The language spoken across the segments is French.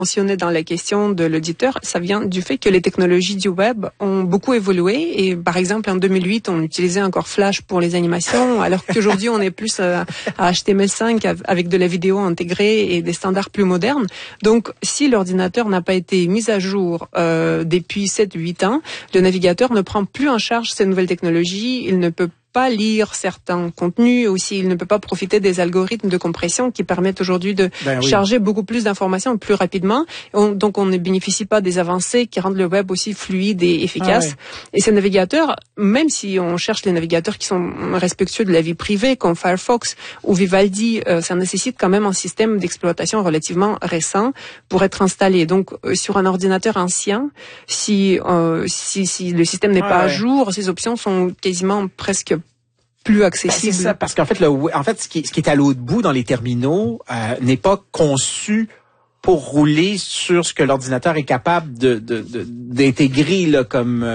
mentionné dans la question de l'auditeur, ça vient du fait que les technologies du web ont beaucoup évolué et par exemple en 2008 on utilisait encore Flash pour les animations alors qu'aujourd'hui on est plus à HTML5 avec de la vidéo intégrée et des standards plus modernes. Donc si l'ordinateur n'a pas été mis à jour depuis 7-8 ans, le navigateur ne prend plus en charge ces nouvelles technologies, il ne peut pas lire certains contenus, aussi il ne peut pas profiter des algorithmes de compression qui permettent aujourd'hui de charger beaucoup plus d'informations plus rapidement. Donc on ne bénéficie pas des avancées qui rendent le web aussi fluide et efficace. Et ces navigateurs, même si on cherche les navigateurs qui sont respectueux de la vie privée comme Firefox ou Vivaldi, ça nécessite quand même un système d'exploitation relativement récent pour être installé. Donc sur un ordinateur ancien, si le système n'est pas à jour, ces options sont quasiment presque plus accessible. C'est ça, parce qu'en fait, ce qui est à l'autre bout dans les terminaux n'est pas conçu pour rouler sur ce que l'ordinateur est capable d'intégrer là, comme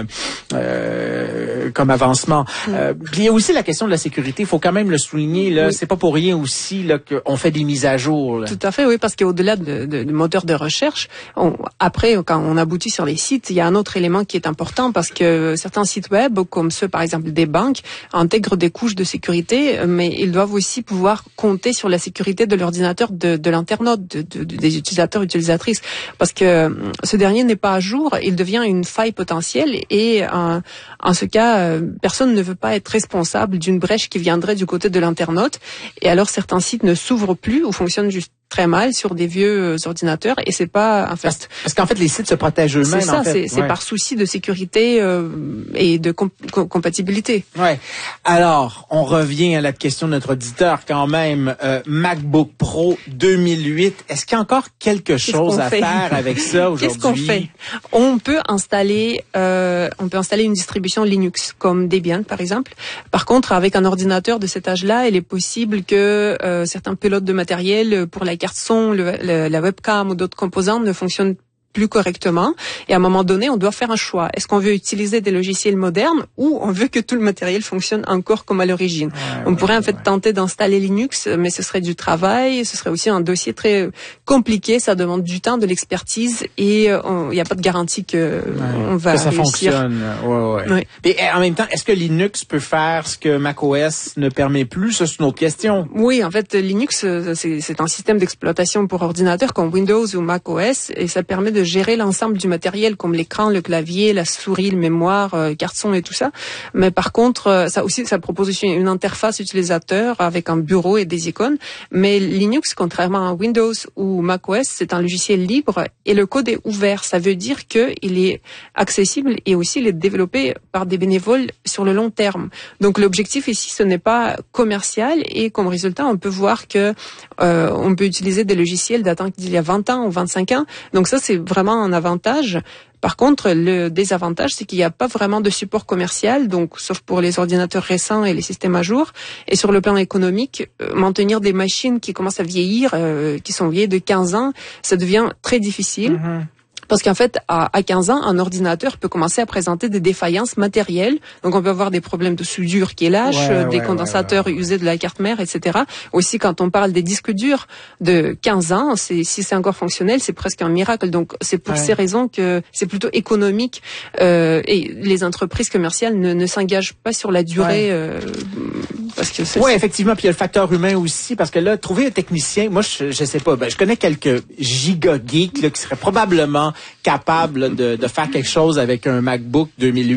avancement. Il y a aussi la question de la sécurité. Il faut quand même le souligner. Là, c'est pas pour rien aussi là qu'on fait des mises à jour. Là. Tout à fait, oui, parce qu'au-delà du moteur de recherche, après, quand on aboutit sur les sites, il y a un autre élément qui est important parce que certains sites web, comme ceux par exemple des banques, intègrent des couches de sécurité, mais ils doivent aussi pouvoir compter sur la sécurité de l'ordinateur de l'internaute, des utilisatrices, parce que ce dernier n'est pas à jour, il devient une faille potentielle et en ce cas, personne ne veut pas être responsable d'une brèche qui viendrait du côté de l'internaute et alors certains sites ne s'ouvrent plus ou fonctionnent juste très mal sur des vieux ordinateurs et c'est pas en fait parce qu'en fait les sites se protègent eux-mêmes. C'est ça, c'est par souci de sécurité et de compatibilité. Ouais. Alors on revient à la question de notre auditeur quand même. MacBook Pro 2008. Est-ce qu'il y a encore quelque chose à faire avec ça aujourd'hui? Qu'est-ce qu'on fait? On peut installer une distribution Linux comme Debian par exemple. Par contre, avec un ordinateur de cet âge-là, il est possible que certains pilotes de matériel pour la carte son, la webcam ou d'autres composants ne fonctionnent plus correctement. Et à un moment donné, on doit faire un choix. Est-ce qu'on veut utiliser des logiciels modernes ou on veut que tout le matériel fonctionne encore comme à l'origine? On pourrait en fait tenter d'installer Linux, mais ce serait du travail, ce serait aussi un dossier très compliqué, ça demande du temps, de l'expertise et il n'y a pas de garantie que on va que ça réussir. Fonctionne. Et en même temps, est-ce que Linux peut faire ce que macOS ne permet plus? Ça, c'est une autre question. Oui, en fait, Linux, c'est un système d'exploitation pour ordinateur comme Windows ou macOS et ça permet de gérer l'ensemble du matériel comme l'écran, le clavier, la souris, le mémoire, carte son et tout ça. Mais par contre, ça propose aussi une interface utilisateur avec un bureau et des icônes. Mais Linux, contrairement à Windows ou macOS, c'est un logiciel libre et le code est ouvert. Ça veut dire qu'il est accessible et aussi il est développé par des bénévoles sur le long terme. Donc l'objectif ici, ce n'est pas commercial et comme résultat, on peut voir que on peut utiliser des logiciels datant d'il y a 20 ans ou 25 ans. Donc ça, c'est vraiment un avantage. Par contre, le désavantage, c'est qu'il n'y a pas vraiment de support commercial, donc sauf pour les ordinateurs récents et les systèmes à jour. Et sur le plan économique, maintenir des machines qui commencent à vieillir, qui sont vieilles de 15 ans, ça devient très difficile. Parce qu'en fait, à 15 ans, un ordinateur peut commencer à présenter des défaillances matérielles. Donc, on peut avoir des problèmes de soudure qui est lâche, des condensateurs usés de la carte mère, etc. Aussi, quand on parle des disques durs de 15 ans, si c'est encore fonctionnel, c'est presque un miracle. Donc, c'est pour ces raisons que c'est plutôt économique. Et les entreprises commerciales ne s'engagent pas sur la durée. Parce que effectivement. Puis il y a le facteur humain aussi. Parce que là, trouver un technicien, moi, je sais pas. Je connais quelques giga geeks là, qui seraient probablement capable de faire quelque chose avec un MacBook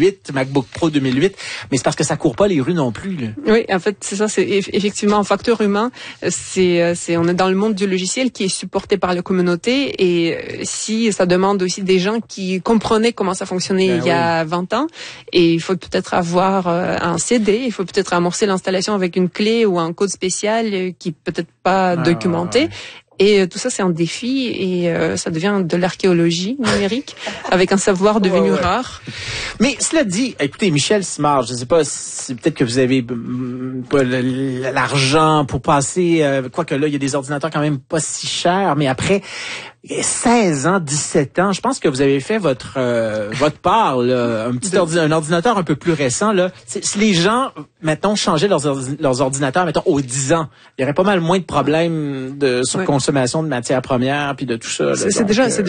Pro 2008, mais c'est parce que ça court pas les rues non plus. Là. Oui, en fait, c'est ça, c'est effectivement un facteur humain. On est dans le monde du logiciel qui est supporté par la communauté et si ça demande aussi des gens qui comprenaient comment ça fonctionnait il y a 20 ans et il faut peut-être avoir un CD, il faut peut-être amorcer l'installation avec une clé ou un code spécial qui peut-être pas documenté. Et tout ça, c'est un défi et ça devient de l'archéologie numérique avec un savoir devenu rare. Mais cela dit, écoutez, Michel Simard, je ne sais pas si peut-être que vous avez pas l'argent pour passer, quoique là, il y a des ordinateurs quand même pas si chers, mais après, 16 ans, 17 ans, je pense que vous avez fait votre part, là, un ordinateur un peu plus récent. Là. Si les gens, mettons, changeaient leurs ordinateurs, mettons, aux 10 ans, il y aurait pas mal moins de problèmes de surconsommation de matières premières puis de tout ça. Là, c'est déjà